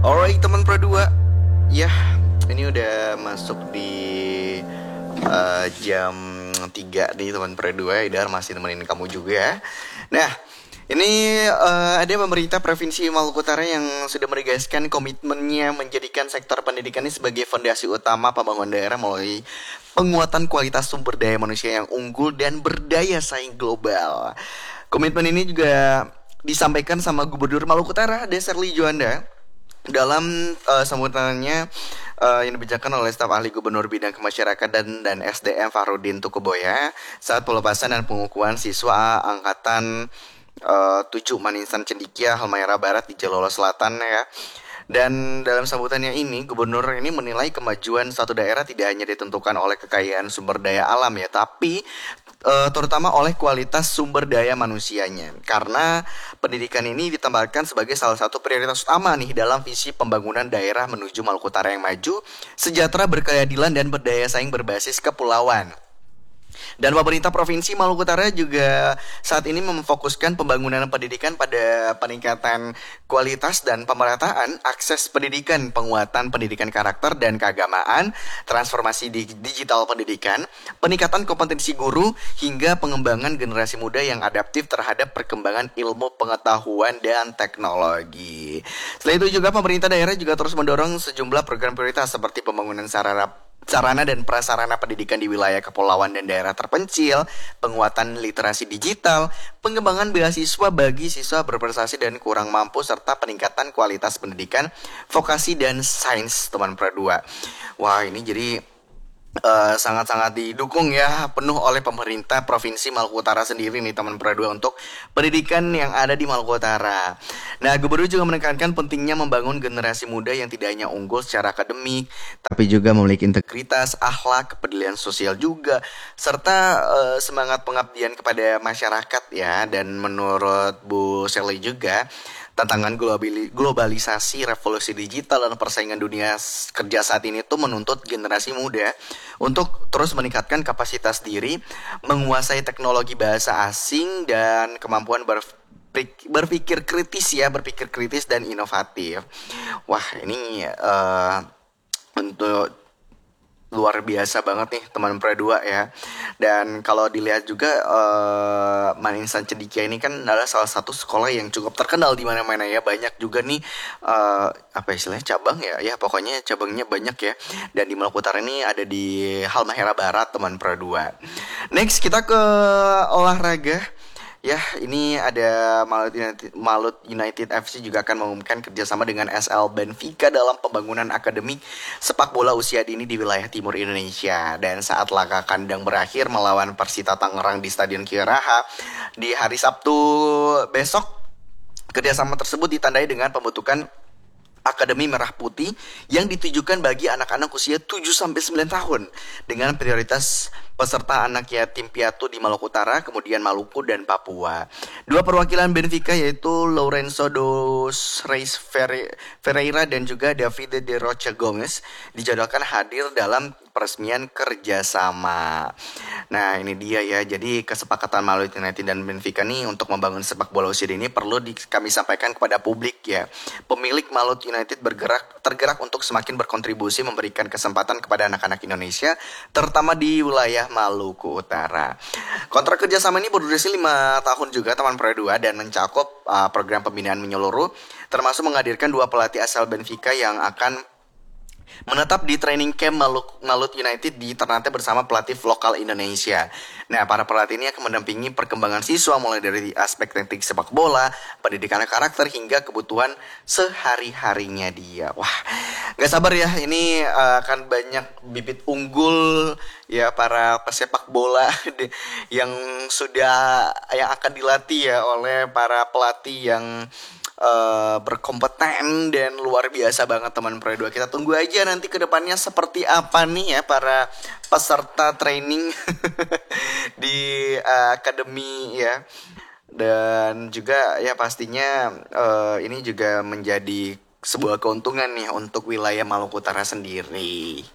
Alright teman Pro 2. Ya, ini udah masuk di jam 3 nih teman Pro 2. Idar masih temenin kamu juga. Nah, ini ada pemerintah Provinsi Maluku Utara yang sudah menegaskan komitmennya menjadikan sektor pendidikan ini sebagai fondasi utama pembangunan daerah melalui penguatan kualitas sumber daya manusia yang unggul dan berdaya saing global. Komitmen ini juga disampaikan sama Gubernur Maluku Utara, Desirlee Juanda, dalam sambutannya yang dibacakan oleh staf ahli Gubernur Bidang Kemasyarakatan dan SDM Fahrudin Tukuboya saat pelepasan dan pengukuhan siswa angkatan 7 Maninsan Cendikia Halmahera Barat di Jalolo Selatan ya. Dan dalam sambutannya ini, gubernur ini menilai kemajuan satu daerah tidak hanya ditentukan oleh kekayaan sumber daya alam ya, tapi terutama oleh kualitas sumber daya manusianya. Karena pendidikan ini ditambahkan sebagai salah satu prioritas utama nih dalam visi pembangunan daerah menuju Maluku Utara yang maju, sejahtera, berkeadilan dan berdaya saing berbasis kepulauan. Dan pemerintah Provinsi Maluku Utara juga saat ini memfokuskan pembangunan pendidikan pada peningkatan kualitas dan pemerataan akses pendidikan, penguatan pendidikan karakter dan keagamaan, transformasi digital pendidikan, peningkatan kompetensi guru, hingga pengembangan generasi muda yang adaptif terhadap perkembangan ilmu pengetahuan dan teknologi. Selain itu juga pemerintah daerah juga terus mendorong sejumlah program prioritas seperti pembangunan sarana dan prasarana pendidikan di wilayah kepulauan dan daerah terpencil, penguatan literasi digital, pengembangan beasiswa bagi siswa berprestasi dan kurang mampu, serta peningkatan kualitas pendidikan, vokasi dan sains teman Pro 2. Wah, ini jadi sangat-sangat didukung ya penuh oleh pemerintah Provinsi Maluku Utara sendiri nih teman Pro 2 untuk pendidikan yang ada di Maluku Utara. Nah, Gubernur juga menekankan pentingnya membangun generasi muda yang tidak hanya unggul secara akademik, tapi juga memiliki integritas, akhlak, kepedulian sosial juga, serta semangat pengabdian kepada masyarakat ya. Dan menurut Bu Sally juga, tantangan globalisasi, revolusi digital, dan persaingan dunia kerja saat ini tuh menuntut generasi muda untuk terus meningkatkan kapasitas diri, menguasai teknologi bahasa asing, dan kemampuan berpikir kritis dan inovatif. Wah, ini untuk luar biasa banget nih teman Pro 2 ya. Dan kalau dilihat juga Maninsan Cendikia ini kan adalah salah satu sekolah yang cukup terkenal di mana-mana ya. Banyak juga nih apa istilahnya cabang ya. Ya pokoknya cabangnya banyak ya. Dan di Maluku Utara ini ada di Halmahera Barat teman Pro 2. Next kita ke olahraga. Ya, ini ada Malut United FC juga akan mengumumkan kerjasama dengan SL Benfica dalam pembangunan akademi sepak bola usia dini di wilayah timur Indonesia. Dan saat laga kandang berakhir melawan Persita Tangerang di Stadion Kiaraha di hari Sabtu besok, kerjasama tersebut ditandai dengan pembentukan Akademi Merah Putih yang ditujukan bagi anak-anak usia 7-9 tahun dengan prioritas peserta anak yatim piatu di Maluku Utara, kemudian Maluku dan Papua. Dua perwakilan Benfica yaitu Lourenço dos Reis Ferreira dan juga David de Rocha Gomes dijadwalkan hadir dalam peresmian kerjasama. Nah, ini dia ya. Jadi kesepakatan Malut United dan Benfica nih untuk membangun sepak bola usia dini perlu kami sampaikan kepada publik ya. Pemilik Malut United tergerak untuk semakin berkontribusi memberikan kesempatan kepada anak-anak Indonesia, terutama di wilayah Maluku Utara. Kontrak kerjasama ini berdurasi 5 tahun juga teman Pro 2 dan mencakup program pembinaan menyeluruh, termasuk menghadirkan 2 pelatih asal Benfica yang akan menetap di training camp Malut United di Ternate bersama pelatih lokal Indonesia. Nah, para pelatih ini akan mendampingi perkembangan siswa mulai dari aspek teknik sepak bola, pendidikan karakter, hingga kebutuhan sehari-harinya dia. Wah, gak sabar ya, ini akan banyak bibit unggul ya para pesepak bola yang akan dilatih ya oleh para pelatih yang berkompeten dan luar biasa banget teman Pro 2. Kita tunggu aja nanti ke depannya seperti apa nih ya para peserta training di akademi ya. Dan juga ya pastinya ini juga menjadi sebuah keuntungan nih untuk wilayah Maluku Utara sendiri.